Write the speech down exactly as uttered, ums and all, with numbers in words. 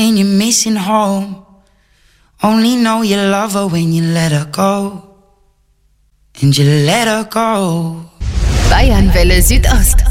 and you're missing home. Only know you love her when you let her go. And you let her go. Bayernwelle Südost.